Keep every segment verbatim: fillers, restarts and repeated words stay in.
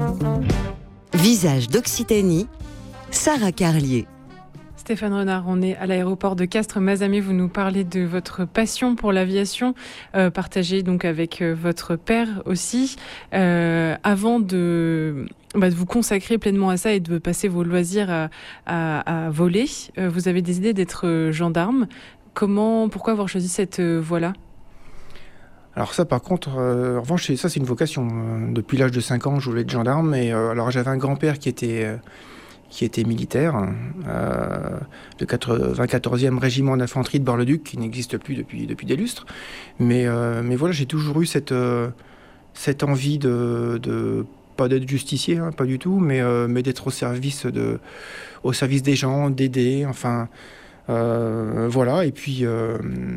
Visage d'Occitanie, Sarah Carlier. Stéphane Renard, on est à l'aéroport de Castres-Mazamet. Vous nous parlez de votre passion pour l'aviation, euh, partagée donc avec euh, votre père aussi. Euh, avant de, bah, de vous consacrer pleinement à ça et de passer vos loisirs à, à, à voler, euh, vous avez décidé d'être gendarme. Comment, pourquoi avoir choisi cette euh, voie-là ? Alors ça, par contre, euh, en revanche, ça c'est une vocation. Euh, depuis l'âge de cinq ans, je voulais être gendarme. Et euh, alors j'avais un grand-père qui était... Euh, qui était militaire, euh, le quatre-vingt-quatorzième régiment d'infanterie de Bar-le-Duc, qui n'existe plus depuis, depuis des lustres. Mais, euh, mais voilà, j'ai toujours eu cette, euh, cette envie de, de, pas d'être justicier, hein, pas du tout, mais, euh, mais d'être au service, de, au service des gens, d'aider, enfin, euh, voilà. Et puis, euh,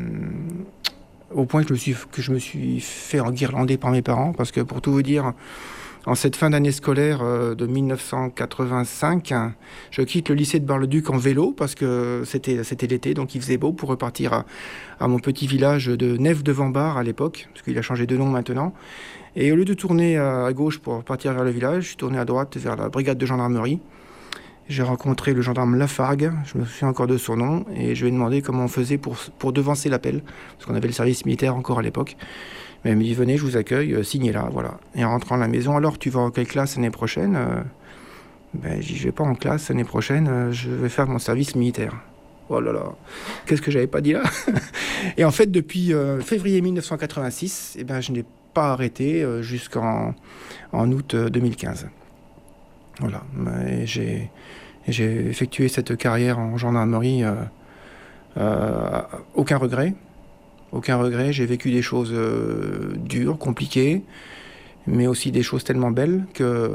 au point que je, me suis, que je me suis fait enguirlander par mes parents, parce que pour tout vous dire, en cette fin d'année scolaire euh, de mille neuf cent quatre-vingt-cinq, hein, je quitte le lycée de Bar-le-Duc en vélo parce que c'était, c'était l'été, donc il faisait beau, pour repartir à, à mon petit village de Nef-de-Vambar à l'époque, parce qu'il a changé de nom maintenant. Et au lieu de tourner à, à gauche pour partir vers le village, je suis tourné à droite vers la brigade de gendarmerie. J'ai rencontré le gendarme Lafargue, je me souviens encore de son nom, et je lui ai demandé comment on faisait pour, pour devancer l'appel, parce qu'on avait le service militaire encore à l'époque. Mais il me dit, venez, je vous accueille, euh, signez là, voilà. Et en rentrant à la maison, alors tu vas en quelle classe l'année prochaine euh, ben, je dis, je vais pas en classe l'année prochaine, euh, je vais faire mon service militaire. Oh là là, qu'est-ce que j'avais pas dit là. Et en fait, depuis euh, février mille neuf cent quatre-vingt-six, eh ben, je n'ai pas arrêté euh, jusqu'en en août euh, deux mille quinze. Voilà, et j'ai, j'ai effectué cette carrière en gendarmerie, euh, euh, aucun regret. Aucun regret, j'ai vécu des choses euh, dures, compliquées, mais aussi des choses tellement belles que,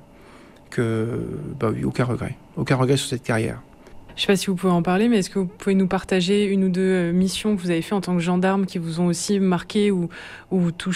que bah oui, aucun regret. Aucun regret sur cette carrière. Je ne sais pas si vous pouvez en parler, mais est-ce que vous pouvez nous partager une ou deux missions que vous avez faites en tant que gendarme qui vous ont aussi marqué ou, ou touché ?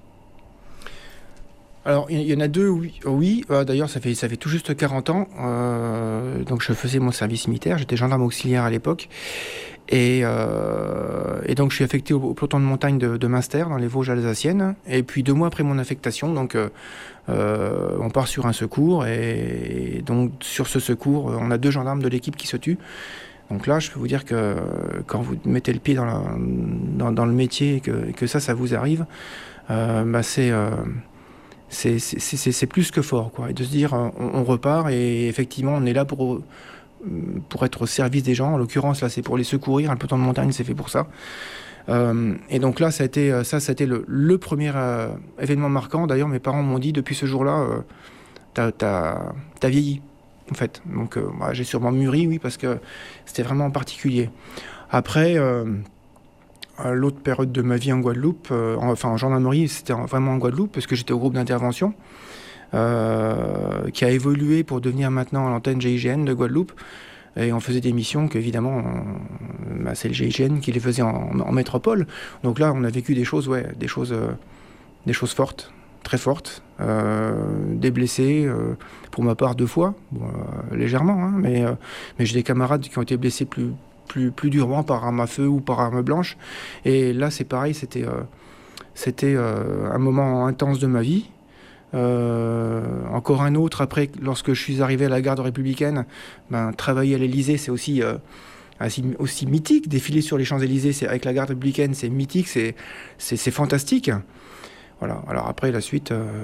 Alors, il y en a deux, oui. oui. Euh, d'ailleurs, ça fait, ça fait tout juste quarante ans. Euh, donc, je faisais mon service militaire. J'étais gendarme auxiliaire à l'époque. Et, euh, et donc, je suis affecté au, au peloton de montagne de, de Münster, dans les Vosges alsaciennes. Et puis, deux mois après mon affectation, donc, euh, euh, on part sur un secours. Et, et donc, sur ce secours, on a deux gendarmes de l'équipe qui se tuent. Donc là, je peux vous dire que quand vous mettez le pied dans, la, dans, dans le métier et que, et que ça, ça vous arrive, euh, bah c'est... Euh, C'est, c'est, c'est, c'est plus que fort, quoi. Et de se dire, on, on repart et effectivement, on est là pour, pour être au service des gens. En l'occurrence, là, c'est pour les secourir. Le peloton de montagne, c'est fait pour ça. Euh, et donc là, ça a été, ça, ça a été le, le premier euh, événement marquant. D'ailleurs, mes parents m'ont dit, depuis ce jour-là, euh, t'as, t'as, t'as vieilli, en fait. Donc, euh, bah, j'ai sûrement mûri, oui, parce que c'était vraiment particulier. Après... Euh, L'autre période de ma vie en Guadeloupe, euh, enfin en gendarmerie, c'était vraiment en Guadeloupe, parce que j'étais au groupe d'intervention, euh, qui a évolué pour devenir maintenant l'antenne G I G N de Guadeloupe. Et on faisait des missions qu'évidemment, on, bah, c'est le G I G N qui les faisait en, en métropole. Donc là, on a vécu des choses, ouais, des choses, euh, des choses fortes, très fortes, euh, des blessés, euh, pour ma part deux fois, bon, euh, légèrement, hein, mais, euh, mais j'ai des camarades qui ont été blessés plus Plus, plus durement par arme à feu ou par arme blanche. Et là, c'est pareil, c'était, euh, c'était euh, un moment intense de ma vie. Euh, encore un autre, après, lorsque je suis arrivé à la garde républicaine, ben, travailler à l'Élysée, c'est aussi, euh, aussi, aussi mythique. Défiler sur les Champs-Élysées c'est, avec la garde républicaine, c'est mythique, c'est, c'est, c'est fantastique. Voilà. Alors après, la suite... Euh,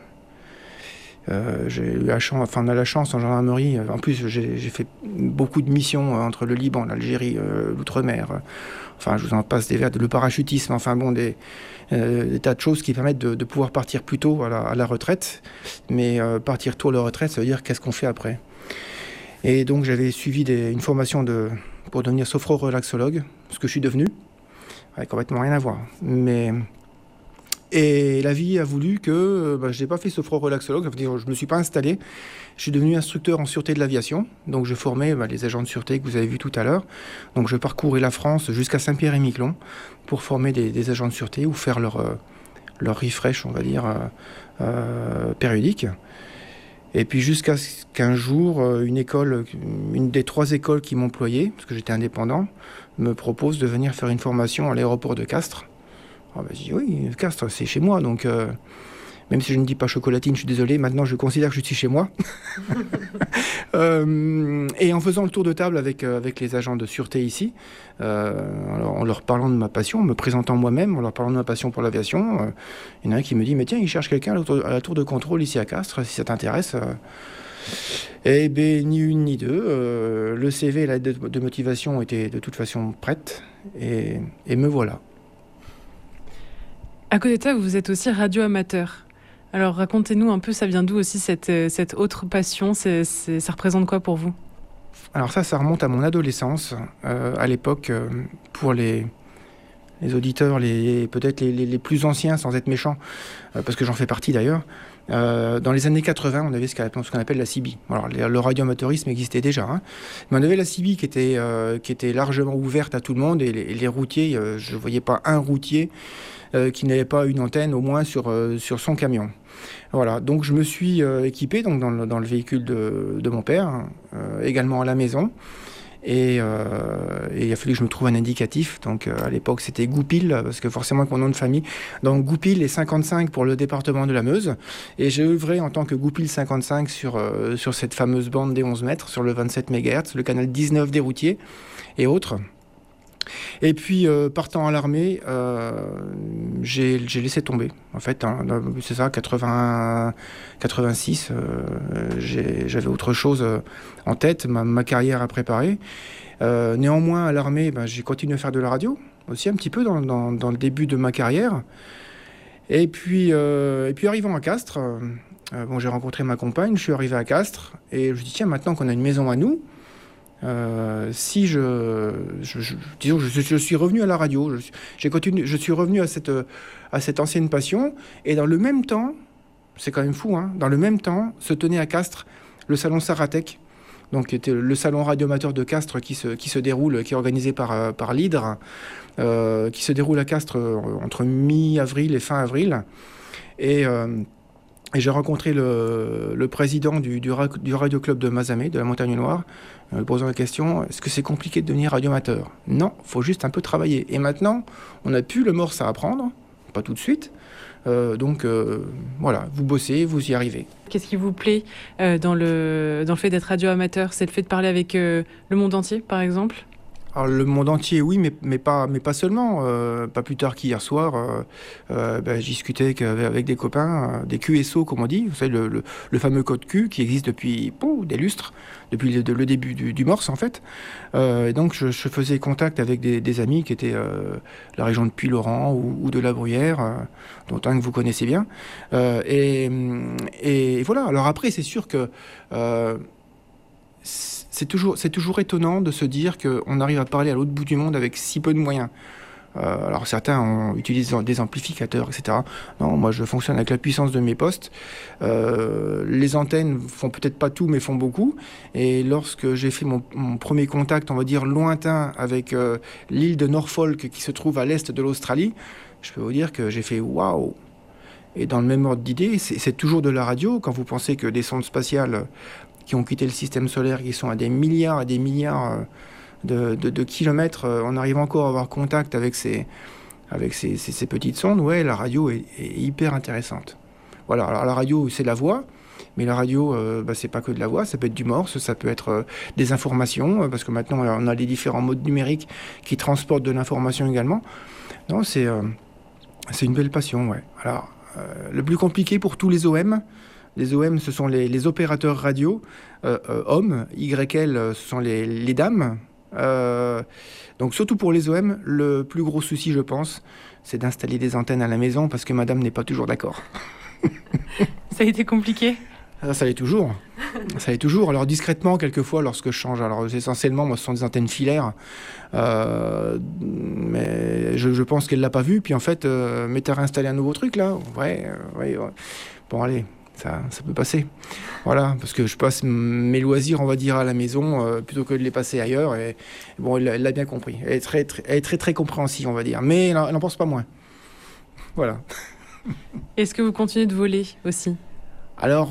Euh, j'ai eu la chance, enfin on a la chance en gendarmerie. En plus, j'ai, j'ai fait beaucoup de missions entre le Liban, l'Algérie, euh, l'outre-mer. Enfin, je vous en passe des vers, le parachutisme. Enfin bon, des, euh, des tas de choses qui permettent de, de pouvoir partir plus tôt à la, à la retraite. Mais euh, partir tôt à la retraite, ça veut dire qu'est-ce qu'on fait après. Et donc j'avais suivi des, une formation de, pour devenir sophro-relaxologue, ce que je suis devenu. Ouais, complètement rien à voir. Mais Et la vie a voulu que bah, je n'ai pas fait sophro-relaxologue, ça veut dire je ne me suis pas installé. Je suis devenu instructeur en sûreté de l'aviation, donc je formais bah, les agents de sûreté que vous avez vus tout à l'heure. Donc je parcourais la France jusqu'à Saint-Pierre-et-Miquelon pour former des, des agents de sûreté ou faire leur, euh, leur refresh, on va dire, euh, euh, périodique. Et puis jusqu'à ce qu'un jour, une école, une des trois écoles qui m'employait, parce que j'étais indépendant, me propose de venir faire une formation à l'aéroport de Castres. Ah bah, je dis oui, Castres, c'est chez moi, donc... Euh, Même si je ne dis pas chocolatine, je suis désolé, maintenant je considère que je suis chez moi. euh, et en faisant le tour de table avec, euh, avec les agents de sûreté ici, euh, alors, en leur parlant de ma passion, en me présentant moi-même, en leur parlant de ma passion pour l'aviation, euh, il y en a un qui me dit, mais tiens, il cherche quelqu'un à la tour, à la tour de contrôle ici à Castres, si ça t'intéresse. Euh. Eh bien, ni une ni deux. Euh, le C V et la lettre de, de motivation étaient de toute façon prêtes, et, et me voilà. À côté de ça, vous êtes aussi radio-amateur. Alors racontez-nous un peu, ça vient d'où aussi cette, cette autre passion, c'est, c'est, ça représente quoi pour vous ? Alors ça, ça remonte à mon adolescence. Euh, à l'époque, euh, pour les, les auditeurs, les, peut-être les, les, les plus anciens, sans être méchants, euh, parce que j'en fais partie d'ailleurs, euh, dans les années quatre-vingts, on avait ce qu'on, ce qu'on appelle la C B I. Alors le radioamateurisme existait déjà, hein, mais on avait la C B I qui était, euh, qui était largement ouverte à tout le monde, et les, les routiers, euh, je ne voyais pas un routier Euh, qui n'avait pas une antenne au moins sur, euh, sur son camion. Voilà, donc je me suis euh, équipé donc, dans, le, dans le véhicule de, de mon père, euh, également à la maison, et, euh, et il a fallu que je me trouve un indicatif. Donc euh, à l'époque c'était Goupil, parce que forcément avec mon nom de famille, donc Goupil est cinquante-cinq pour le département de la Meuse, et j'ai œuvré en tant que Goupil cinquante-cinq sur, euh, sur cette fameuse bande des onze mètres, sur le vingt-sept mégahertz, le canal dix-neuf des routiers et autres. Et puis, euh, partant à l'armée, euh, j'ai, j'ai laissé tomber. En fait, hein, c'est ça, quatre-vingts, quatre-vingt-six, euh, j'ai, j'avais autre chose en tête, ma, ma carrière à préparer. Euh, néanmoins, à l'armée, ben, j'ai continué à faire de la radio, aussi un petit peu dans, dans, dans le début de ma carrière. Et puis, euh, et puis arrivant à Castres, euh, bon, j'ai rencontré ma compagne, je suis arrivé à Castres, et je me dis, tiens, maintenant qu'on a une maison à nous, Euh, si je, je, je disons, je, je suis revenu à la radio, je, j'ai continué, je suis revenu à cette, à cette ancienne passion, et dans le même temps, c'est quand même fou, hein, dans le même temps, se tenait à Castres le salon Saratec, donc qui était le salon radioamateur de Castres qui se, qui se déroule, qui est organisé par, par l'Hydre, euh, qui se déroule à Castres entre mi-avril et fin avril, et euh, Et j'ai rencontré le, le président du, du, du Radio Club de Mazamet, de la Montagne Noire, en lui posant la question, est-ce que c'est compliqué de devenir radioamateur ? Non, il faut juste un peu travailler. Et maintenant, on n'a plus le morse à apprendre, pas tout de suite. Euh, donc euh, voilà, vous bossez, vous y arrivez. Qu'est-ce qui vous plaît euh, dans, le, dans le fait d'être radioamateur ? C'est le fait de parler avec euh, le monde entier, par exemple ? Alors, le monde entier, oui, mais, mais, pas, mais pas seulement. Euh, pas plus tard qu'hier soir, euh, euh, ben, j'ai discuté avec, avec des copains, euh, des Q S O, comme on dit, vous savez, le, le, le fameux code Q qui existe depuis oh, des lustres, depuis le, le début du, du morse, en fait. Euh, et donc, je, je faisais contact avec des, des amis qui étaient euh, la région de Puylaurens ou, ou de la Bruyère, euh, dont un que vous connaissez bien. Euh, et, et voilà. Alors après, c'est sûr que... Euh, C'est toujours, c'est toujours étonnant de se dire qu'on arrive à parler à l'autre bout du monde avec si peu de moyens. Euh, alors certains ont, utilisent des amplificateurs, et cetera. Non, moi je fonctionne avec la puissance de mes postes. Euh, les antennes font peut-être pas tout, mais font beaucoup. Et lorsque j'ai fait mon, mon premier contact, on va dire lointain, avec euh, l'île de Norfolk qui se trouve à l'est de l'Australie, je peux vous dire que j'ai fait waouh. Et dans le même ordre d'idée, c'est, c'est toujours de la radio. Quand vous pensez que des sondes spatiales qui ont quitté le système solaire, qui sont à des milliards et des milliards de, de, de kilomètres, on arrive encore à avoir contact avec ces, avec ces, ces, ces petites sondes. Ouais, la radio est, est hyper intéressante. Voilà, alors la radio, c'est la voix, mais la radio, euh, bah, c'est pas que de la voix, ça peut être du morse, ça peut être euh, des informations, euh, parce que maintenant, on a les différents modes numériques qui transportent de l'information également. Non, c'est, euh, c'est une belle passion, ouais. Alors, euh, le plus compliqué pour tous les O M, les O M, ce sont les, les opérateurs radio, euh, euh, hommes, Y L, ce sont les, les dames. Euh, donc surtout pour les O M, le plus gros souci, je pense, c'est d'installer des antennes à la maison parce que madame n'est pas toujours d'accord. Ça a été compliqué ? Ça, ça l'est toujours. Ça l'est toujours. Alors discrètement, quelquefois, lorsque je change, alors essentiellement, moi, ce sont des antennes filaires, euh, mais je, je pense qu'elle l'a pas vu. Puis en fait, euh, mais t'as réinstallé un nouveau truc là ? Ouais, euh, ouais, ouais. Bon allez. Ça, ça peut passer. Voilà, parce que je passe mes loisirs, on va dire, à la maison, euh, plutôt que de les passer ailleurs. Et bon, elle, elle l'a bien compris. Elle est très, très, elle est très, très compréhensive, on va dire. Mais elle n'en pense pas moins. Voilà. Est-ce que vous continuez de voler aussi ?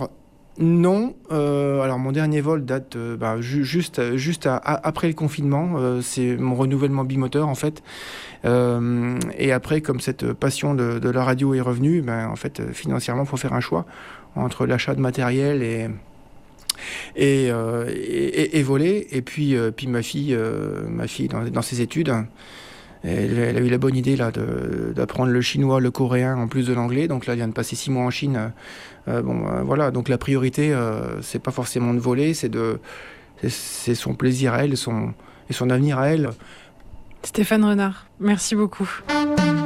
Alors, Non. Euh, alors mon dernier vol date euh, bah, ju- juste, juste à- à- après le confinement. Euh, c'est mon renouvellement bimoteur en fait. Euh, et après, comme cette passion de, de la radio est revenue, ben, en fait, euh, financièrement, il faut faire un choix entre l'achat de matériel et, et, euh, et, et- et voler. Et puis, euh, puis ma fille, euh, ma fille dans, dans ses études, elle, elle a eu la bonne idée là, de- d'apprendre le chinois, le coréen en plus de l'anglais. Donc là, elle vient de passer six mois en Chine. Euh, bon, euh, voilà. Donc la priorité, euh, c'est pas forcément de voler, c'est de, c'est c'est son plaisir à elle, son, et son avenir à elle. Stéphane Renard, merci beaucoup.